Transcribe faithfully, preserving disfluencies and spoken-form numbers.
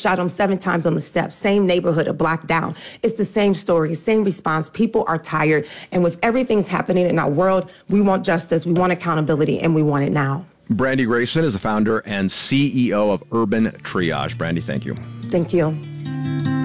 shot him seven times on the steps, same neighborhood, a block down. It's the same story, same response. People are tired. And with everything that's happening in our world, we want justice, we want accountability, and we want it now. Brandi Grayson is the founder and C E O of Urban Triage. Brandi, thank you. Thank you.